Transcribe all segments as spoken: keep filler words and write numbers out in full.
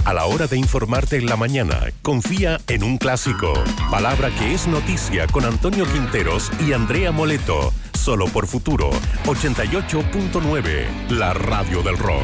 A la hora de informarte en la mañana, confía en un clásico. Palabra que es noticia con Antonio Quinteros y Andrea Moleto. Solo por Futuro ochenta y ocho punto nueve, la radio del rock.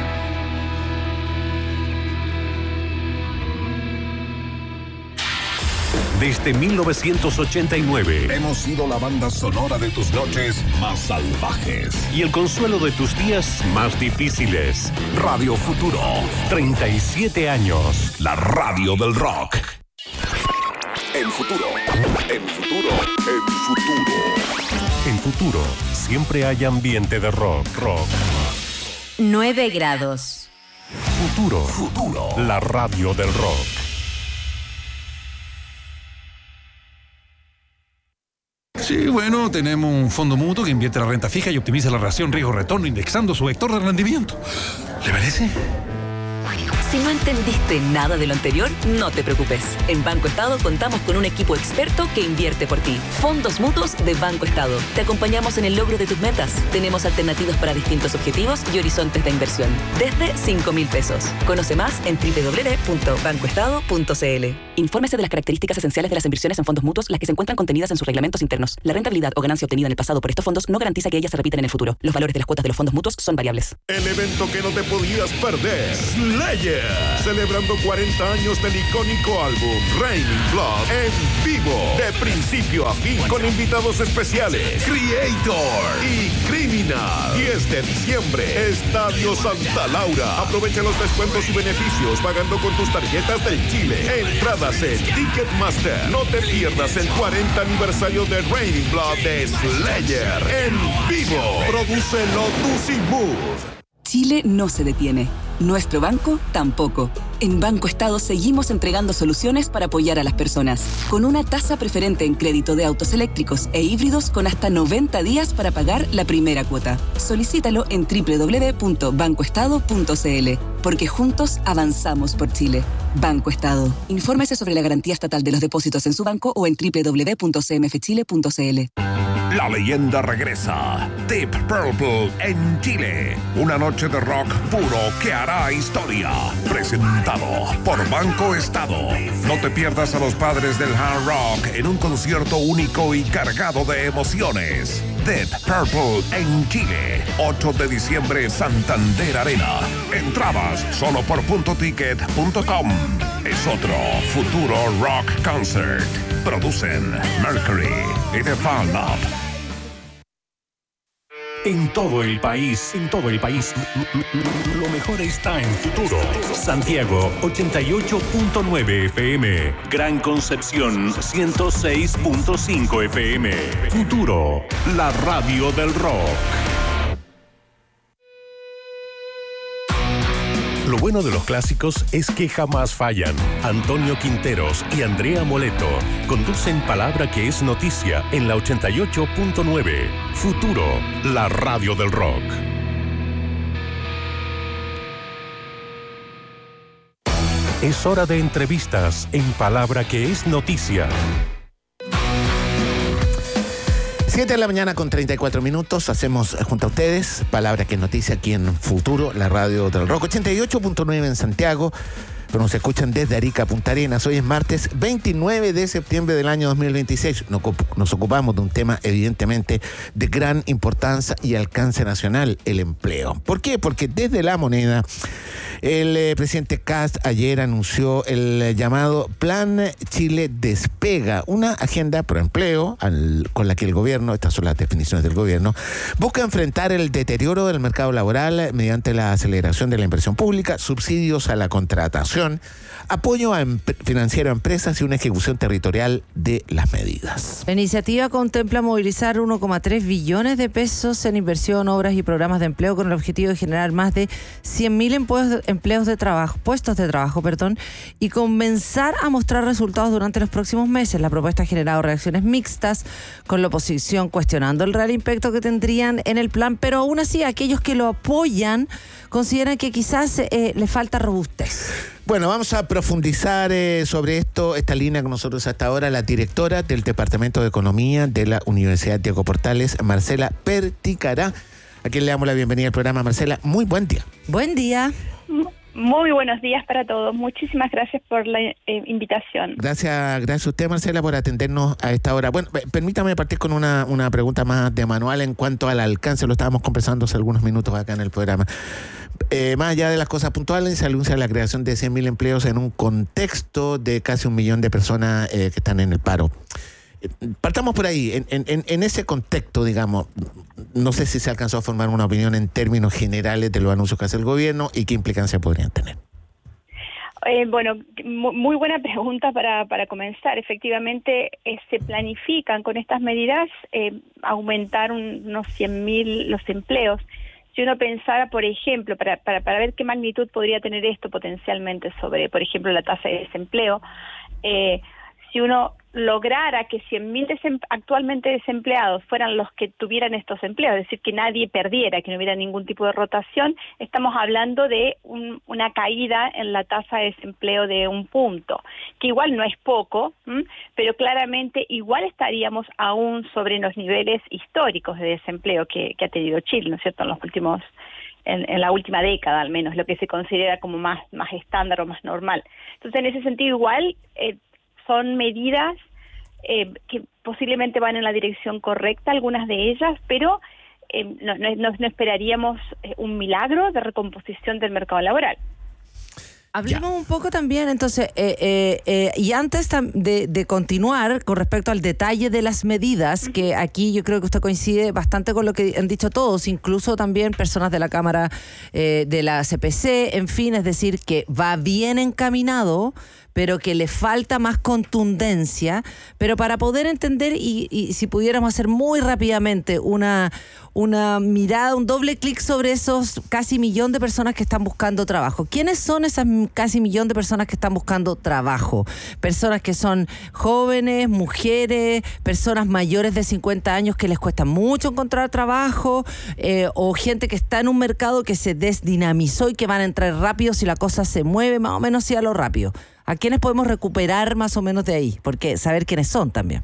Desde mil novecientos ochenta y nueve hemos sido la banda sonora de tus noches más salvajes y el consuelo de tus días más difíciles. Radio Futuro, treinta y siete años. La radio del rock. En Futuro, en Futuro, en Futuro. En Futuro, siempre hay ambiente de rock, rock. nueve grados. Futuro, Futuro. La radio del rock. Sí, bueno, tenemos un fondo mutuo que invierte la renta fija y optimiza la relación riesgo-retorno indexando su vector de rendimiento. ¿Le parece? Si no entendiste nada de lo anterior, no te preocupes. En Banco Estado contamos con un equipo experto que invierte por ti. Fondos mutuos de Banco Estado. Te acompañamos en el logro de tus metas. Tenemos alternativas para distintos objetivos y horizontes de inversión. Desde cinco mil pesos. Conoce más en doble u doble u doble u punto banco estado punto c l. Infórmese de las características esenciales de las inversiones en fondos mutuos, las que se encuentran contenidas en sus reglamentos internos. La rentabilidad o ganancia obtenida en el pasado por estos fondos no garantiza que ellas se repitan en el futuro. Los valores de las cuotas de los fondos mutuos son variables. El evento que no te podías perder. Slayer. Celebrando cuarenta años del icónico álbum Raining Blood en vivo. De principio a fin con invitados especiales. Creator y Criminal. diez de diciembre. Estadio Santa Laura. Aprovecha los descuentos y beneficios pagando con tus tarjetas del Chile. Entradas en Ticketmaster. No te pierdas el cuarenta aniversario de Raining Blood de Slayer en vivo. Produce Lotus y Mood. Chile no se detiene. Nuestro banco tampoco. En Banco Estado seguimos entregando soluciones para apoyar a las personas. Con una tasa preferente en crédito de autos eléctricos e híbridos con hasta noventa días para pagar la primera cuota. Solicítalo en doble u doble u doble u punto banco estado punto c l. Porque juntos avanzamos por Chile. Banco Estado. Infórmese sobre la garantía estatal de los depósitos en su banco o en doble u doble u doble u punto c m f chile punto c l. La leyenda regresa. Deep Purple en Chile. Una noche de rock puro que hará historia. Presentado por Banco Estado. No te pierdas a los padres del hard rock en un concierto único y cargado de emociones. Deep Purple en Chile. ocho de diciembre, Santander Arena. Entradas solo por punto ticket punto com. Es otro Futuro Rock Concert. Producen Mercury y The Fan Up. En todo el país, en todo el país, lo mejor está en Futuro. Santiago, ochenta y ocho punto nueve F M. Gran Concepción, ciento seis punto cinco F M. Futuro, la radio del rock. Lo bueno de los clásicos es que jamás fallan. Antonio Quinteros y Andrea Moleto conducen Palabra que es noticia en la ochenta y ocho punto nueve. Futuro, la radio del rock. Es hora de entrevistas en Palabra que es noticia. siete de la mañana con treinta y cuatro minutos. Hacemos junto a ustedes Palabra que es noticia aquí en Futuro, la radio del rock. ochenta y ocho punto nueve en Santiago, pero nos escuchan desde Arica a Punta Arenas. Hoy es martes veintinueve de septiembre del año dos mil veintiséis. Nos ocupamos de un tema evidentemente de gran importancia y alcance nacional, el empleo. ¿Por qué? Porque desde La Moneda el eh, presidente Kast ayer anunció el eh, llamado Plan Chile Despega, una agenda pro empleo al, con la que el gobierno, estas son las definiciones del gobierno, busca enfrentar el deterioro del mercado laboral mediante la aceleración de la inversión pública, subsidios a la contratación, apoyo a em- financiero a empresas y una ejecución territorial de las medidas. La iniciativa contempla movilizar uno coma tres billones de pesos en inversión, obras y programas de empleo con el objetivo de generar más de cien mil empleos, empleos de trabajo, puestos de trabajo, perdón, y comenzar a mostrar resultados durante los próximos meses. La propuesta ha generado reacciones mixtas, con la oposición cuestionando el real impacto que tendrían en el plan, pero aún así aquellos que lo apoyan consideran que quizás eh, le falta robustez. Bueno, vamos a profundizar eh, sobre esto, esta línea con nosotros hasta ahora, la directora del Departamento de Economía de la Universidad Diego Portales, Marcela Perticará, a quien le damos la bienvenida al programa. Marcela, muy buen día. Buen día. Muy buenos días para todos. Muchísimas gracias por la eh, invitación. Gracias, gracias a usted, Marcela, por atendernos a esta hora. Bueno, permítame partir con una, una pregunta más de manual en cuanto al alcance. Lo estábamos conversando hace algunos minutos acá en el programa. Eh, más allá de las cosas puntuales, se anuncia la creación de cien mil empleos en un contexto de casi un millón de personas eh, que están en el paro. Partamos por ahí, en, en, en ese contexto, digamos, no sé si se alcanzó a formar una opinión en términos generales de los anuncios que hace el gobierno y qué implicancia podrían tener. Eh, bueno, muy buena pregunta para, para comenzar. Efectivamente, eh, se planifican con estas medidas eh, aumentar un, unos cien mil los empleos. Si uno pensara, por ejemplo, para, para, para ver qué magnitud podría tener esto potencialmente sobre, por ejemplo, la tasa de desempleo, eh, si uno lograra que cien mil desem- actualmente desempleados fueran los que tuvieran estos empleos, es decir, que nadie perdiera, que no hubiera ningún tipo de rotación, estamos hablando de un, una caída en la tasa de desempleo de un punto, que igual no es poco, ¿m? pero claramente igual estaríamos aún sobre los niveles históricos de desempleo que, que ha tenido Chile, ¿no es cierto?, en los últimos En, en la última década al menos, lo que se considera como más, más estándar o más normal. Entonces, en ese sentido, igual eh, son medidas eh, que posiblemente van en la dirección correcta, algunas de ellas, pero eh, no, no, no esperaríamos eh, un milagro de recomposición del mercado laboral. Hablemos ya. un poco también, entonces, eh, eh, eh, y antes de, de continuar con respecto al detalle de las medidas, uh-huh. que aquí yo creo que usted coincide bastante con lo que han dicho todos, incluso también personas de la Cámara eh, de la C P C, en fin, es decir, que va bien encaminado, pero que le falta más contundencia, pero para poder entender y, y si pudiéramos hacer muy rápidamente una, una mirada, un doble clic sobre esos casi millón de personas que están buscando trabajo. ¿Quiénes son esas casi millón de personas que están buscando trabajo? Personas que son jóvenes, mujeres, personas mayores de cincuenta años que les cuesta mucho encontrar trabajo, eh, o gente que está en un mercado que se desdinamizó y que van a entrar rápido si la cosa se mueve más o menos sí a lo rápido. ¿A quiénes podemos recuperar más o menos de ahí? Porque saber quiénes son también.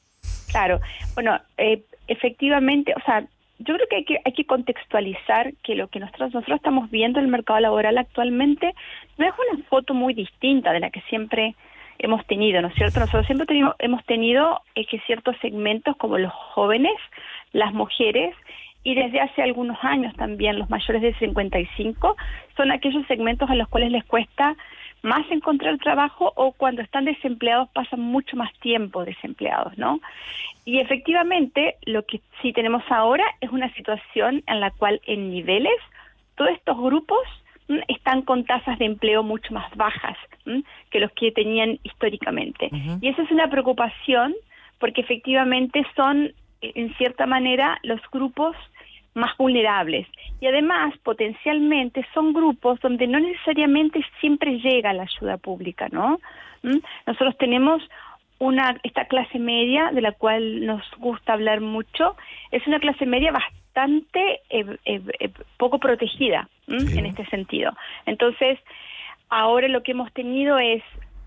Claro, bueno, eh, efectivamente, o sea, yo creo que hay que hay que contextualizar que lo que nosotros nosotros estamos viendo en el mercado laboral actualmente no es una foto muy distinta de la que siempre hemos tenido, ¿no es cierto? Nosotros siempre tenemos, hemos tenido eh, que ciertos segmentos como los jóvenes, las mujeres y desde hace algunos años también los mayores de cincuenta y cinco son aquellos segmentos a los cuales les cuesta más encontrar trabajo o cuando están desempleados pasan mucho más tiempo desempleados, ¿no? Y efectivamente lo que sí tenemos ahora es una situación en la cual en niveles todos estos grupos ¿m? están con tasas de empleo mucho más bajas ¿m? que los que tenían históricamente. Uh-huh. Y eso es una preocupación porque efectivamente son en cierta manera los grupos más vulnerables y además potencialmente son grupos donde no necesariamente siempre llega la ayuda pública, ¿no? ¿Mm? Nosotros tenemos una esta clase media de la cual nos gusta hablar mucho, es una clase media bastante eh, eh, eh, poco protegida sí. en este sentido. Entonces, ahora lo que hemos tenido es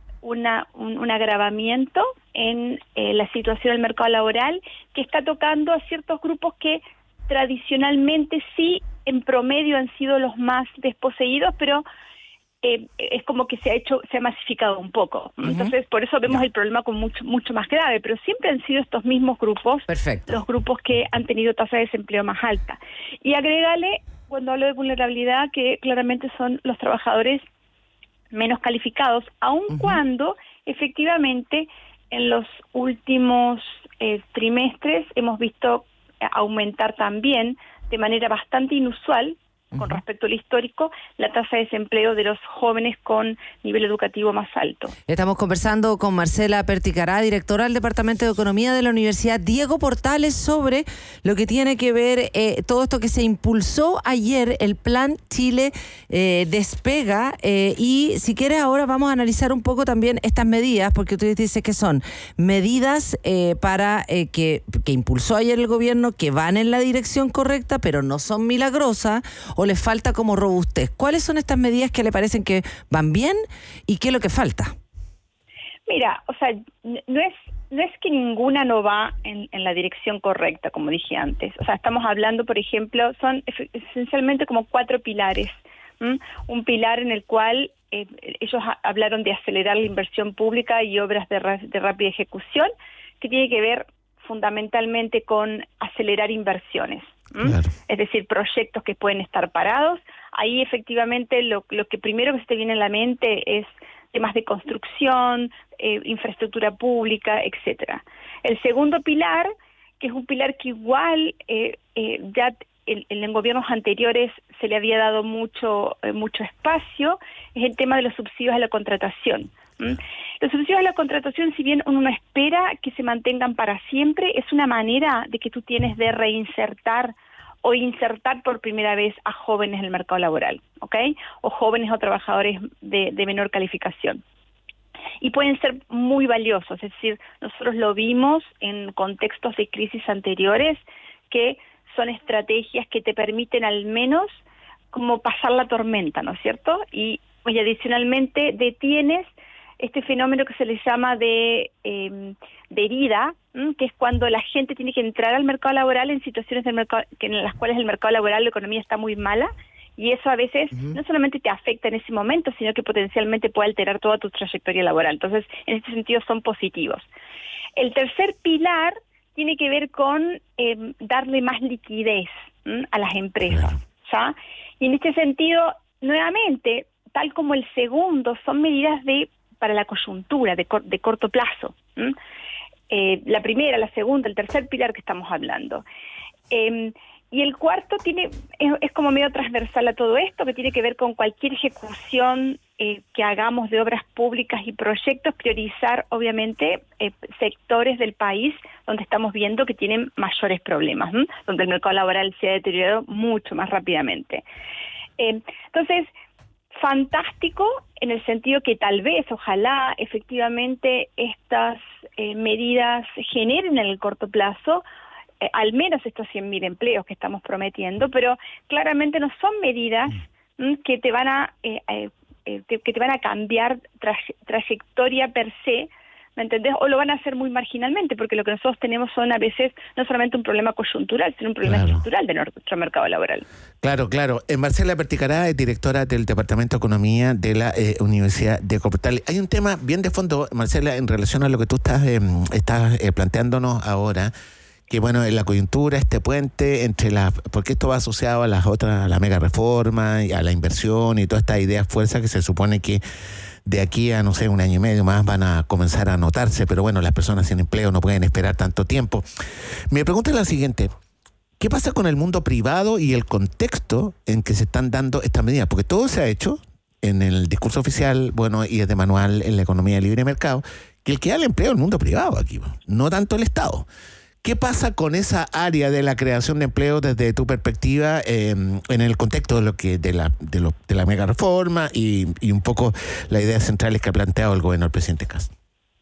una un, un agravamiento en eh, la situación del mercado laboral que está tocando a ciertos grupos que tradicionalmente sí, en promedio han sido los más desposeídos, pero eh, es como que se ha hecho, se ha masificado un poco. Uh-huh. Entonces, por eso vemos yeah. el problema como mucho mucho más grave, pero siempre han sido estos mismos grupos, Perfecto. los grupos que han tenido tasa de desempleo más alta. Y agrégale, cuando hablo de vulnerabilidad, que claramente son los trabajadores menos calificados, aun uh-huh. cuando efectivamente en los últimos eh, trimestres hemos visto aumentar también de manera bastante inusual con uh-huh. respecto al histórico, la tasa de desempleo de los jóvenes con nivel educativo más alto. Estamos conversando con Marcela Perticará, directora del Departamento de Economía de la Universidad Diego Portales, sobre lo que tiene que ver eh, todo esto que se impulsó ayer, el Plan Chile eh, Despega, eh, y si quieres ahora vamos a analizar un poco también estas medidas, porque tú dices que son medidas eh, para eh, que, que impulsó ayer el gobierno, que van en la dirección correcta, pero no son milagrosas, o les falta como robustez. ¿Cuáles son estas medidas que le parecen que van bien y qué es lo que falta? Mira, o sea, no es no es que ninguna no va en, en la dirección correcta, como dije antes. O sea, estamos hablando, por ejemplo, son esencialmente como cuatro pilares ¿Mm? Un pilar en el cual eh, ellos ha, hablaron de acelerar la inversión pública y obras de, ra, de rápida ejecución, que tiene que ver fundamentalmente con acelerar inversiones. Claro. Es decir, proyectos que pueden estar parados. Ahí efectivamente lo, lo que primero que se te viene a la mente es temas de construcción, eh, infraestructura pública, etcétera. El segundo pilar, que es un pilar que igual eh, eh, ya en, en gobiernos anteriores se le había dado mucho, eh, mucho espacio, es el tema de los subsidios a la contratación. ¿Mm? Los subsidios a la contratación, si bien uno no espera que se mantengan para siempre, es una manera de que tú tienes de reinsertar o insertar por primera vez a jóvenes en el mercado laboral, ¿ok? O jóvenes o trabajadores de, de menor calificación. Y pueden ser muy valiosos, es decir, nosotros lo vimos en contextos de crisis anteriores, que son estrategias que te permiten al menos como pasar la tormenta, ¿no es cierto? Y, y adicionalmente detienes este fenómeno que se le llama de, eh, de herida, ¿m? que es cuando la gente tiene que entrar al mercado laboral en situaciones del mercado, que en las cuales el mercado laboral, la economía está muy mala, y eso a veces uh-huh. no solamente te afecta en ese momento, sino que potencialmente puede alterar toda tu trayectoria laboral. Entonces, en este sentido son positivos. El tercer pilar tiene que ver con eh, darle más liquidez ¿m? a las empresas, ¿ya? Y en este sentido, nuevamente, tal como el segundo, son medidas de para la coyuntura de, cor, de corto plazo. ¿Mm? Eh, la primera, la segunda, el tercer pilar que estamos hablando. Eh, y el cuarto tiene es, es como medio transversal a todo esto, que tiene que ver con cualquier ejecución eh, que hagamos de obras públicas y proyectos, priorizar, obviamente, eh, sectores del país donde estamos viendo que tienen mayores problemas, ¿m? Donde el mercado laboral se ha deteriorado mucho más rápidamente. Eh, entonces, fantástico en el sentido que tal vez, ojalá, efectivamente estas eh, medidas generen en el corto plazo eh, al menos estos cien mil empleos que estamos prometiendo, pero claramente no son medidas mm, que te van a eh, eh, que, que te van a cambiar tra trayectoria per se, ¿me entendés? O lo van a hacer muy marginalmente, porque lo que nosotros tenemos son a veces no solamente un problema coyuntural, sino un problema claro. estructural de nuestro mercado laboral. Claro, claro. Eh, Marcela Perticará es directora del Departamento de Economía de la eh, Universidad de Portales. Hay un tema bien de fondo, Marcela, en relación a lo que tú estás, eh, estás eh, planteándonos ahora, que bueno, en la coyuntura, este puente entre las, porque esto va asociado a las otras, a la mega reforma, y a la inversión y todas estas ideas fuerzas que se supone que de aquí a, no sé, un año y medio más van a comenzar a notarse, pero bueno, las personas sin empleo no pueden esperar tanto tiempo. Mi pregunta es la siguiente: ¿qué pasa con el mundo privado y el contexto en que se están dando estas medidas? Porque todo se ha hecho en el discurso oficial, bueno, y es de manual en la economía de libre mercado, que el que da el empleo es el mundo privado aquí, no tanto el Estado. ¿Qué pasa con esa área de la creación de empleo desde tu perspectiva eh, en el contexto de lo que de la de, lo, de la mega reforma y, y un poco las ideas centrales que ha planteado el gobierno del presidente Kast?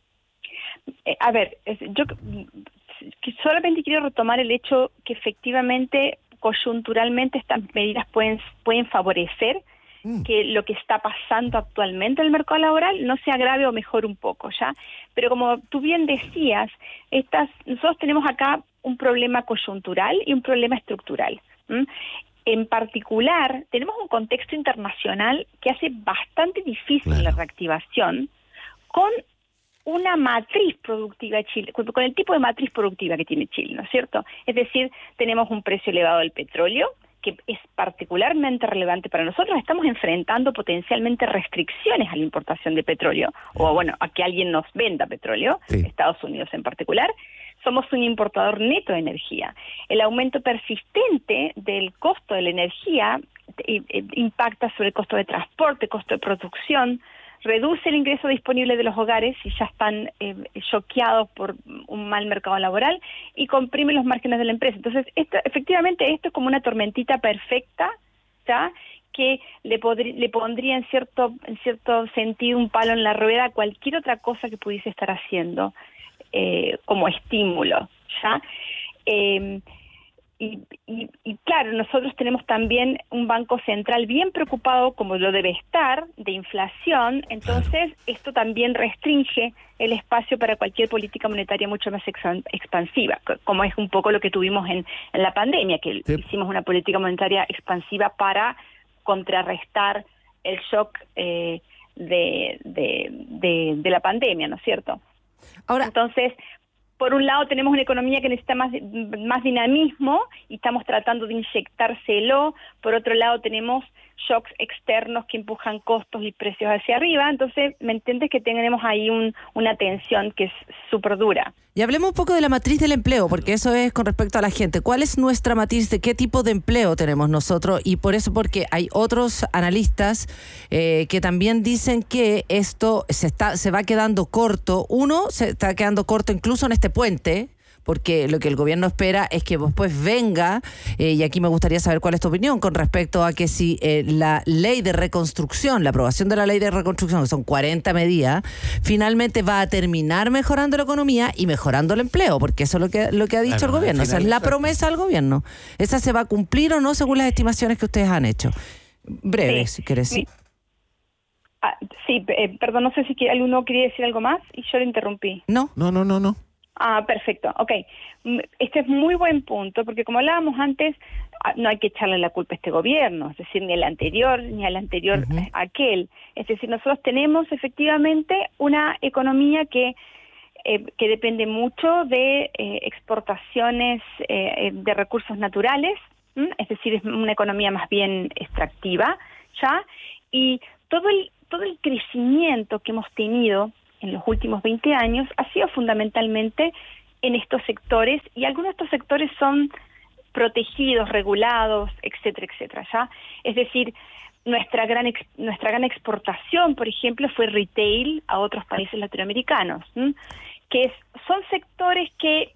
Eh, a ver, yo solamente quiero retomar el hecho que efectivamente coyunturalmente estas medidas pueden pueden favorecer que lo que está pasando actualmente en el mercado laboral no se agrave o mejore un poco, ¿ya? Pero como tú bien decías, estas, nosotros tenemos acá un problema coyuntural y un problema estructural. ¿m? En particular, tenemos un contexto internacional que hace bastante difícil claro. la reactivación con una matriz productiva de Chile, con el tipo de matriz productiva que tiene Chile, ¿no es cierto? Es decir, tenemos un precio elevado del petróleo, que es particularmente relevante para nosotros. Estamos enfrentando potencialmente restricciones a la importación de petróleo, o bueno, a que alguien nos venda petróleo, sí. Estados Unidos en particular. Somos un importador neto de energía. El aumento persistente del costo de la energía eh, eh, impacta sobre el costo de transporte, costo de producción, reduce el ingreso disponible de los hogares si ya están eh, choqueados por un mal mercado laboral y comprime los márgenes de la empresa. Entonces, esto, efectivamente, esto es como una tormentita perfecta, ¿ya? Que le, podri, le pondría en cierto, en cierto sentido un palo en la rueda a cualquier otra cosa que pudiese estar haciendo eh, como estímulo, ¿ya? Eh, Y, y, y claro, nosotros tenemos también un Banco Central bien preocupado, como lo debe estar, de inflación. Entonces, esto también restringe el espacio para cualquier política monetaria mucho más expansiva, como es un poco lo que tuvimos en, en la pandemia, que sí. hicimos una política monetaria expansiva para contrarrestar el shock eh, de, de, de, de la pandemia, ¿no es cierto? Ahora, entonces, por un lado tenemos una economía que necesita más, más dinamismo y estamos tratando de inyectárselo. Por otro lado tenemos shocks externos que empujan costos y precios hacia arriba. Entonces, ¿me entiendes? Que tenemos ahí un, una tensión que es súper dura. Y hablemos un poco de la matriz del empleo, porque eso es con respecto a la gente. ¿Cuál es nuestra matriz de qué tipo de empleo tenemos nosotros? Y por eso, porque hay otros analistas eh, que también dicen que esto se está se va quedando corto. Uno, se está quedando corto incluso en este puente, porque lo que el gobierno espera es que después venga, eh, y aquí me gustaría saber cuál es tu opinión con respecto a que si eh, la ley de reconstrucción, la aprobación de la ley de reconstrucción, que son cuarenta medidas, finalmente va a terminar mejorando la economía y mejorando el empleo, porque eso es lo que, lo que ha dicho claro, el gobierno, esa es la promesa del gobierno. ¿Esa se va a cumplir o no según las estimaciones que ustedes han hecho? Breve, sí, si quieres. Sí, ah, sí eh, perdón, no sé si alguno quería decir algo más y yo lo interrumpí. No, no, no, no, no. Ah, perfecto, ok. Este es muy buen punto, porque como hablábamos antes, no hay que echarle la culpa a este gobierno, es decir, ni al anterior, ni al anterior uh-huh. aquel. Es decir, nosotros tenemos efectivamente una economía que, eh, que depende mucho de eh, exportaciones eh, de recursos naturales, ¿m? Es decir, es una economía más bien extractiva, ¿ya? Y todo el, todo el crecimiento que hemos tenido en los últimos veinte años ha sido fundamentalmente en estos sectores, y algunos de estos sectores son protegidos, regulados, etcétera, etcétera, ¿ya? Es decir, nuestra gran ex, nuestra gran exportación, por ejemplo, fue retail a otros países latinoamericanos, ¿m? que es, son sectores que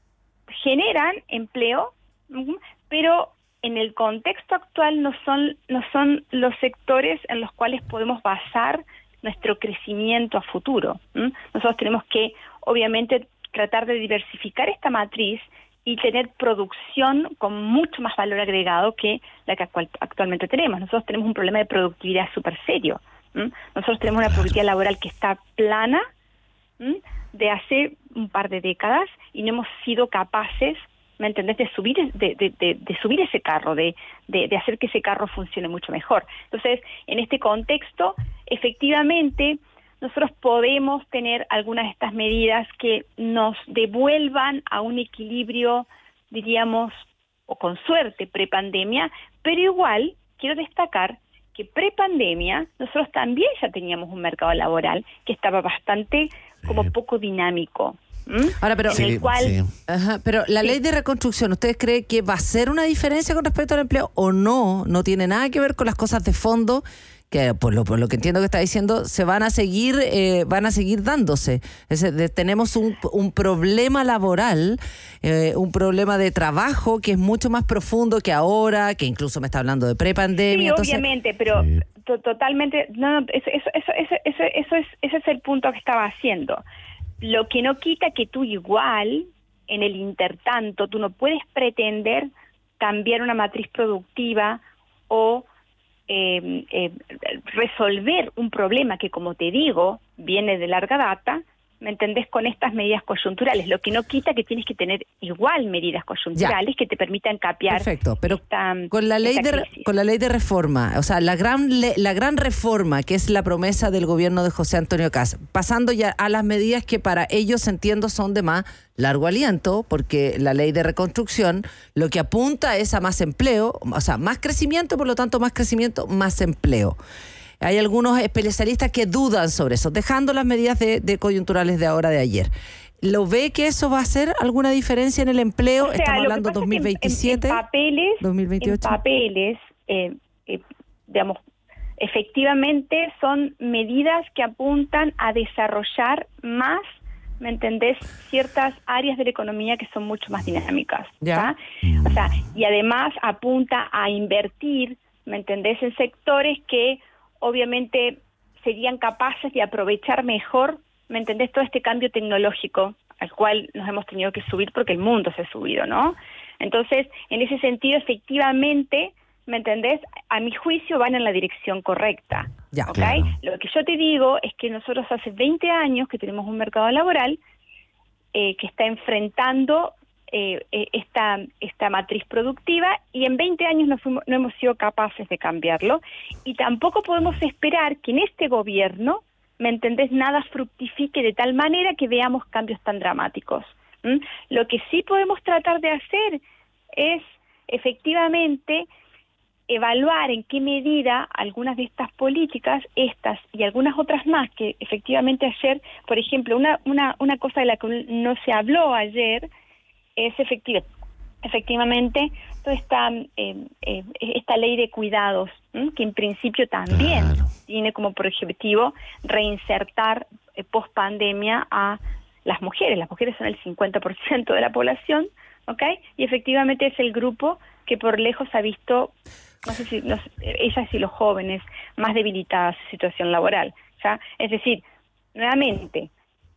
generan empleo, ¿m? pero en el contexto actual no son, no son los sectores en los cuales podemos basar nuestro crecimiento a futuro. ¿m? Nosotros tenemos que, obviamente, tratar de diversificar esta matriz y tener producción con mucho más valor agregado que la que actual, actualmente tenemos. Nosotros tenemos un problema de productividad súper serio. ¿m? Nosotros tenemos una productividad laboral que está plana ¿m? de hace un par de décadas y no hemos sido capaces, ¿me entendés?, de subir de, de, de, de subir ese carro, de, de, de hacer que ese carro funcione mucho mejor. Entonces, en este contexto, efectivamente, nosotros podemos tener algunas de estas medidas que nos devuelvan a un equilibrio, diríamos, o con suerte, prepandemia, pero igual quiero destacar que prepandemia nosotros también ya teníamos un mercado laboral que estaba bastante como poco dinámico. ¿Mm? Ahora, pero, en el sí, cual, sí. Ajá, pero la sí. ley de reconstrucción, ¿ustedes creen que va a ser una diferencia con respecto al empleo o no? No tiene nada que ver con las cosas de fondo que, por lo, por lo que entiendo que está diciendo, se van a seguir eh, van a seguir dándose. Es decir, tenemos un, un problema laboral, eh, un problema de trabajo que es mucho más profundo que ahora, que incluso me está hablando de prepandemia. Sí, entonces, obviamente, pero sí. to- totalmente, no, no eso, eso, eso, eso, eso, eso es, ese es el punto que estaba haciendo. Lo que no quita que tú igual, en el intertanto, tú no puedes pretender cambiar una matriz productiva o eh, eh, resolver un problema que, como te digo, viene de larga data, ¿me entendés?, con estas medidas coyunturales. Lo que no quita que tienes que tener igual medidas coyunturales ya. que te permitan capear. Perfecto, pero esta, con la ley de con la ley de reforma, o sea, la gran le, la gran reforma que es la promesa del gobierno de José Antonio Kast, pasando ya a las medidas que para ellos, entiendo, son de más largo aliento, porque la ley de reconstrucción lo que apunta es a más empleo, o sea, más crecimiento, por lo tanto, más crecimiento, más empleo. Hay algunos especialistas que dudan sobre eso, dejando las medidas de, de coyunturales de ahora, de ayer. ¿Lo ve que eso va a hacer alguna diferencia en el empleo? O sea, estamos hablando dos mil veintisiete, en, en papeles, dos mil veintiocho. En papeles, eh, eh, digamos, efectivamente son medidas que apuntan a desarrollar más, ¿me entendés?, ciertas áreas de la economía que son mucho más dinámicas. Ya. O sea, y además apunta a invertir, ¿me entendés?, en sectores que obviamente serían capaces de aprovechar mejor, ¿me entendés?, todo este cambio tecnológico al cual nos hemos tenido que subir porque el mundo se ha subido, ¿no? Entonces, en ese sentido, efectivamente, ¿me entendés?, a mi juicio van en la dirección correcta. Ya, ¿ok? claro. Lo que yo te digo es que nosotros hace veinte años que tenemos un mercado laboral eh, que está enfrentando eh, esta, esta matriz productiva y en veinte años no, fuimos, no hemos sido capaces de cambiarlo y tampoco podemos esperar que en este gobierno, ¿me entendés?, nada fructifique de tal manera que veamos cambios tan dramáticos. ¿Mm? Lo que sí podemos tratar de hacer es efectivamente evaluar en qué medida algunas de estas políticas, estas y algunas otras más que efectivamente ayer, por ejemplo, una una una cosa de la que no se habló ayer es efectiva, efectivamente toda esta eh, eh, esta ley de cuidados, ¿m? que en principio también claro. tiene como por objetivo reinsertar eh, post pandemia a las mujeres. Las mujeres son el cincuenta por ciento de la población, ¿ok? Y efectivamente es el grupo que por lejos ha visto, no sé si no sé, ellas y los jóvenes más debilitadas su situación laboral, ¿ya? Es decir, nuevamente,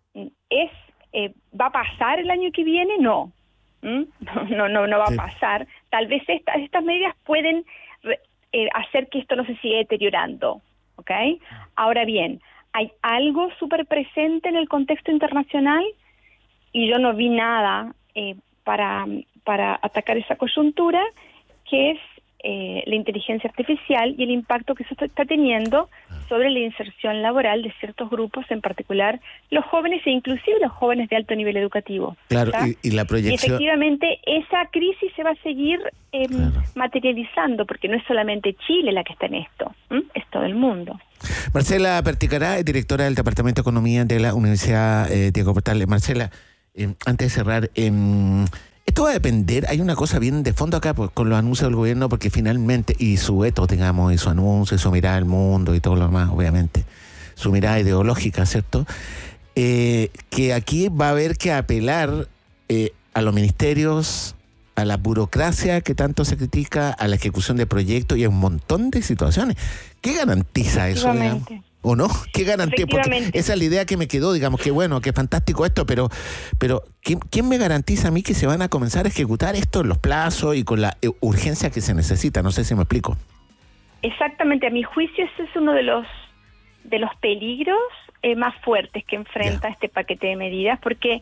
es eh, ¿va a pasar el año que viene? No. ¿Mm? no, no, no va sí. a pasar. Tal vez estas estas medidas pueden eh, hacer que esto no se siga deteriorando, ¿ok? Ahora bien, hay algo súper presente en el contexto internacional y yo no vi nada eh, para, para atacar esa coyuntura, que es eh, la inteligencia artificial y el impacto que eso está teniendo sobre la inserción laboral de ciertos grupos, en particular los jóvenes e inclusive los jóvenes de alto nivel educativo. Claro, y, y la proyección... Y efectivamente esa crisis se va a seguir eh, claro. materializando, porque no es solamente Chile la que está en esto, ¿m? Es todo el mundo. Marcela Perticará, directora del Departamento de Economía de la Universidad eh, Diego Portales. Marcela, eh, antes de cerrar... Eh, esto va a depender, hay una cosa bien de fondo acá pues, con los anuncios del gobierno, porque finalmente, y su veto, digamos, y su anuncio, y su mirada al mundo y todo lo demás, obviamente, su mirada ideológica, ¿cierto? Eh, que aquí va a haber que apelar eh, a los ministerios, a la burocracia que tanto se critica, a la ejecución de proyectos y a un montón de situaciones. ¿Qué garantiza eso, digamos? ¿O no? ¿Qué garantía? Porque esa es la idea que me quedó, digamos, que bueno, que fantástico esto, pero pero ¿quién, ¿quién me garantiza a mí que se van a comenzar a ejecutar esto en los plazos y con la urgencia que se necesita? No sé si me explico. Exactamente, a mi juicio ese es uno de los de los peligros eh, más fuertes que enfrenta yeah. este paquete de medidas, porque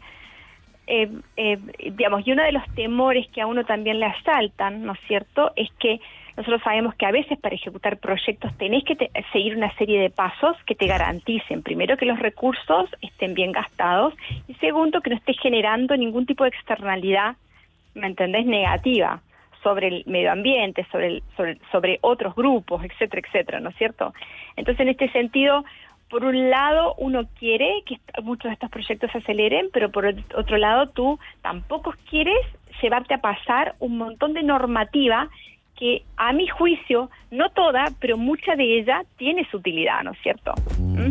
eh, eh, digamos, y uno de los temores que a uno también le asaltan, ¿no es cierto?, es que nosotros sabemos que a veces para ejecutar proyectos tenés que te- seguir una serie de pasos que te garanticen, primero, que los recursos estén bien gastados y segundo, que no estés generando ningún tipo de externalidad, ¿me entendés?, negativa sobre el medio ambiente, sobre, el, sobre, sobre otros grupos, etcétera, etcétera, ¿no es cierto? Entonces, en este sentido, por un lado, uno quiere que muchos de estos proyectos se aceleren, pero por otro lado, tú tampoco quieres llevarte a pasar un montón de normativa que a mi juicio, no toda, pero mucha de ella tiene su utilidad, ¿no es cierto? Mm.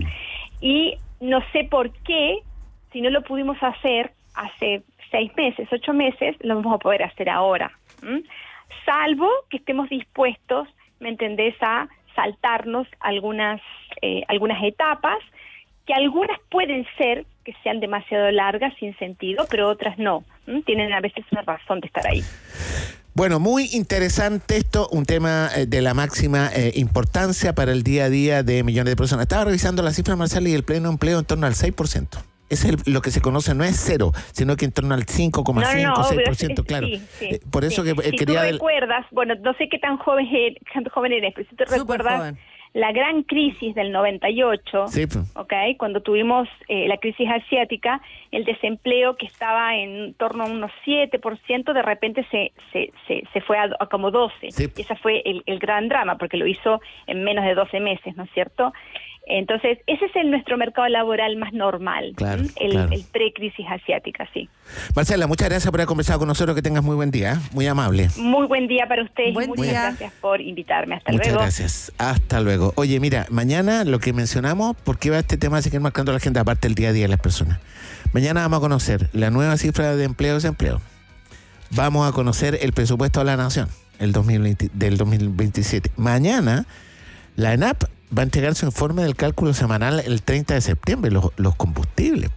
Y no sé por qué, si no lo pudimos hacer hace seis meses, ocho meses, lo vamos a poder hacer ahora. ¿Mm? Salvo que estemos dispuestos, ¿me entendés?, a saltarnos algunas, eh, algunas etapas, que algunas pueden ser que sean demasiado largas, sin sentido, pero otras no. ¿Mm? Tienen a veces una razón de estar ahí. Bueno, muy interesante esto, un tema eh, de la máxima eh, importancia para el día a día de millones de personas. Estaba revisando las cifras, Marcela, y el pleno empleo en torno al seis por ciento. Es el, lo que se conoce, no es cero, sino que en torno al cinco coma cinco, no, no, seis por ciento, es, claro. Sí, sí, eh, por eso sí. que eh, si quería... tú recuerdas, bueno, no sé qué tan joven, tan joven eres, pero si tú Super recuerdas... Joven. La gran crisis del noventa y ocho, sí, pues. ¿okay? Cuando tuvimos eh, la crisis asiática, el desempleo que estaba en torno a unos siete por ciento, de repente se se se, se fue a, a como doce. Sí. Y ese fue el, el gran drama, porque lo hizo en menos de doce meses, ¿no es cierto? Entonces, ese es el nuestro mercado laboral más normal, claro, el, claro. el pre-crisis asiática, sí. Marcela, muchas gracias por haber conversado con nosotros, que tengas muy buen día, ¿eh? Muy amable. Muy buen día para ustedes, buen y muchas día. gracias por invitarme. Hasta muchas luego. Muchas gracias, hasta luego. Oye, mira, mañana lo que mencionamos, ¿por qué va este tema a seguir marcando la agenda, aparte del día a día de las personas? Mañana vamos a conocer la nueva cifra de empleo y desempleo. Vamos a conocer el presupuesto de la Nación el dos mil veinte, del dos mil veintisiete. Mañana, la ENAP va a entregar su informe del cálculo semanal el treinta de septiembre, los, los combustibles.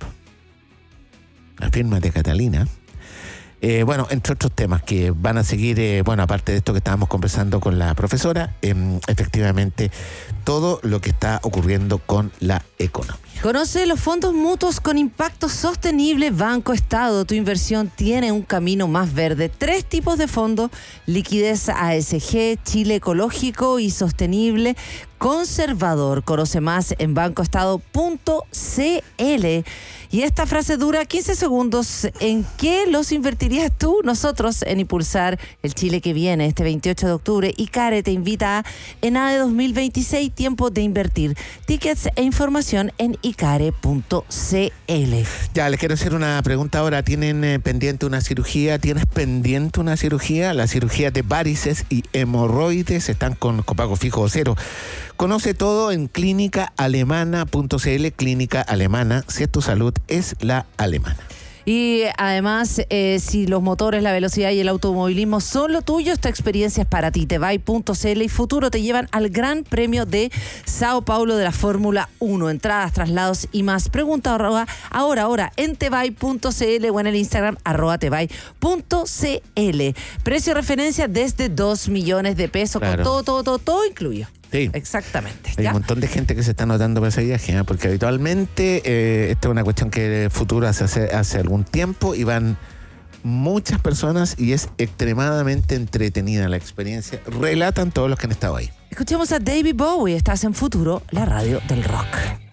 La firma de Catalina. Eh, bueno, entre otros temas que van a seguir, eh, bueno, aparte de esto que estábamos conversando con la profesora, eh, efectivamente, todo lo que está ocurriendo con la economía. Conoce los fondos mutuos con impacto sostenible Banco Estado. Tu inversión tiene un camino más verde. Tres tipos de fondos: liquidez A S G, Chile ecológico y sostenible, conservador. Conoce más en banco estado punto c l. Y esta frase dura quince segundos. ¿En qué los invertirías tú? Nosotros en impulsar el Chile que viene este veintiocho de octubre. ICARE te invita a ENADE dos mil veintiséis, tiempo de invertir. Tickets e información en icare punto c l. Ya, les quiero hacer una pregunta ahora. ¿Tienen eh, pendiente una cirugía? ¿Tienes pendiente una cirugía? Las cirugías de varices y hemorroides están con copago fijo o cero. Conoce todo en clínica alemana punto c l. Clínica Alemana, si es tu salud, es la alemana. Y además, eh, si los motores, la velocidad y el automovilismo son lo tuyo, esta experiencia es para ti. Tevay punto c l y Futuro te llevan al Gran Premio de Sao Paulo de la Fórmula uno. Entradas, traslados y más. Pregunta ahora, ahora, ahora en tevay punto c l o en el Instagram arroba tevay punto c l. Precio de referencia desde dos millones de pesos, claro, con todo, todo, todo, todo incluido. Sí. Exactamente. Hay ¿ya? un montón de gente que se está anotando para ese viaje, ¿eh? Porque habitualmente eh, esta es una cuestión que Futuro hace, hace hace algún tiempo y van muchas personas y es extremadamente entretenida la experiencia. Relatan todos los que han estado ahí. Escuchemos a David Bowie. Estás en Futuro, la radio del rock.